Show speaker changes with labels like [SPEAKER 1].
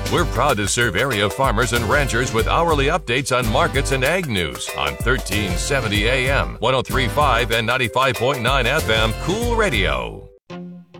[SPEAKER 1] We're proud to serve area farmers and ranchers with hourly updates on markets and ag news on 1370 AM, 103.5 and 95.9 FM Cool Radio.